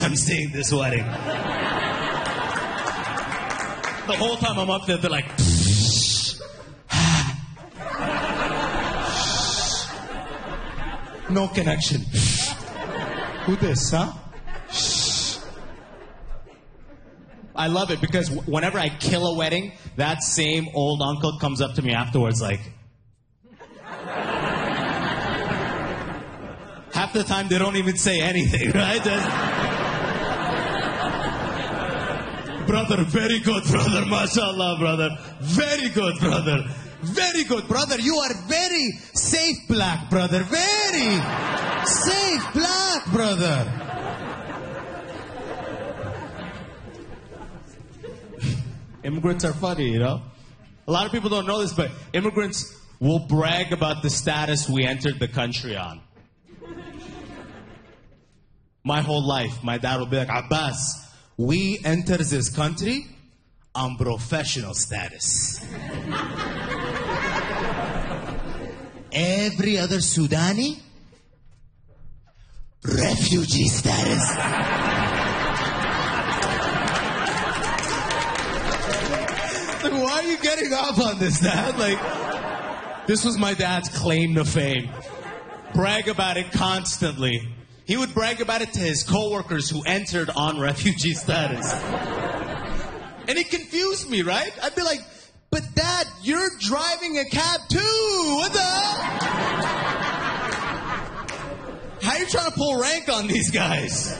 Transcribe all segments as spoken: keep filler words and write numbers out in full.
I'm seeing this wedding. The whole time I'm up there, they're like, no connection. Who this, huh? I love it because whenever I kill a wedding, that same old uncle comes up to me afterwards like... Half the time they don't even say anything, right? Just... Brother, very good, brother. MashaAllah, brother. Very good, brother. Very good, brother. You are very safe black, brother. Very safe black, brother. Immigrants are funny, you know? A lot of people don't know this, but immigrants will brag about the status we entered the country on. My whole life, my dad will be like, Abbas, we enter this country on professional status. Every other Sudani, refugee status. Like, why are you getting off on this, Dad? Like, this was my dad's claim to fame. Brag about it constantly. He would brag about it to his coworkers who entered on refugee status. And it confused me, right? I'd be like, but Dad, you're driving a cab too. What the hell? How are you trying to pull rank on these guys?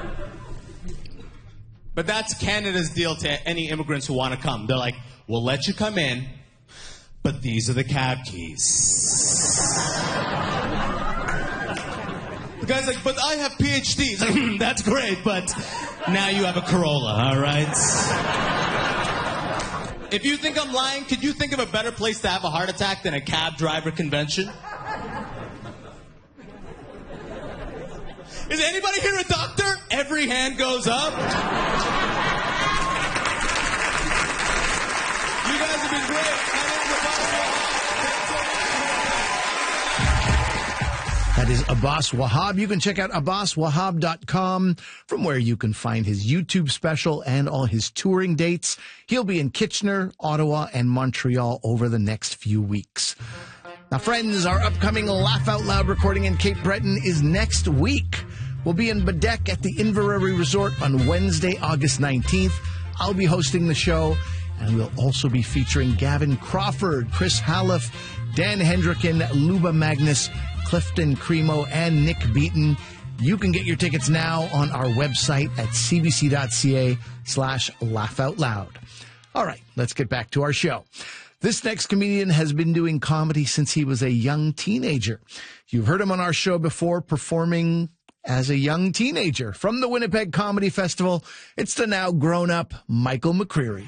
But that's Canada's deal to any immigrants who want to come. They're like, we'll let you come in, but these are the cab keys. The guy's like, but I have P H Ds. That's great, but now you have a Corolla, all right? If you think I'm lying, could you think of a better place to have a heart attack than a cab driver convention? Is anybody here a doctor? Every hand goes up. You guys have been great. That is Abbas Wahab. You can check out abbas wahab dot com, from where you can find his YouTube special and all his touring dates. He'll be in Kitchener, Ottawa, and Montreal over the next few weeks. Now, friends, our upcoming Laugh Out Loud recording in Cape Breton is next week. We'll be in Badek at the Inverary Resort on Wednesday, August nineteenth. I'll be hosting the show, and we'll also be featuring Gavin Crawford, Chris Haliff, Dan Hendricken, Luba Magnus, Clifton Cremo, and Nick Beaton. You can get your tickets now on our website at cbc.ca slash laugh out loud. All right, let's get back to our show. This next comedian has been doing comedy since he was a young teenager. You've heard him on our show before performing as a young teenager. From the Winnipeg Comedy Festival, it's the now grown-up Michael McCreary.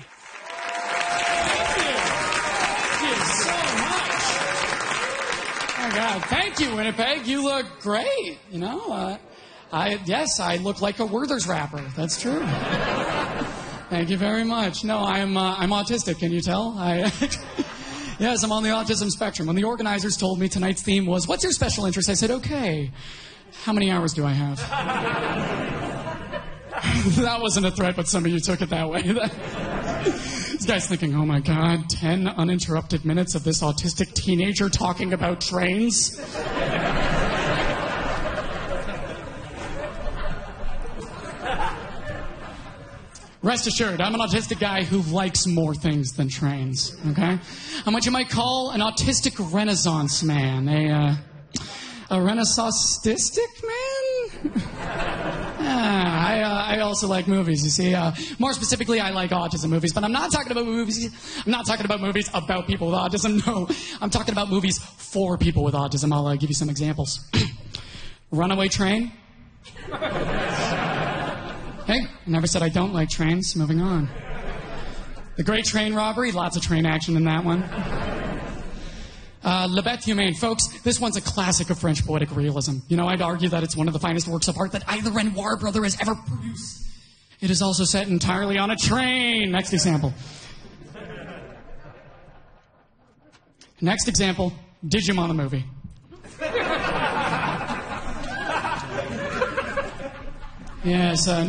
God, thank you, Winnipeg. You look great. You know, uh, I yes, I look like a Werther's rapper. That's true. Thank you very much. No, I'm uh, I'm autistic. Can you tell? I yes, I'm on the autism spectrum. When the organizers told me tonight's theme was "What's your special interest?" I said, "Okay, how many hours do I have?" That wasn't a threat, but some of you took it that way. This guy's thinking, oh my God, ten uninterrupted minutes of this autistic teenager talking about trains? Rest assured, I'm an autistic guy who likes more things than trains, okay? I'm what you might call an autistic renaissance man, a, uh, a renaissance-istic man? Ah, I, uh, I also like movies, you see. Uh, more specifically, I like autism movies. But I'm not talking about movies. I'm not talking about movies about people with autism. No, I'm talking about movies for people with autism. I'll uh, give you some examples. Runaway Train. Hey, I never said I don't like trains. Moving on. The Great Train Robbery. Lots of train action in that one. Uh, Le Bête Humaine. Folks, this one's a classic of French poetic realism. You know, I'd argue that it's one of the finest works of art that either Renoir brother has ever produced. It is also set entirely on a train. Next example. Next example, Digimon the movie. Yes. Uh,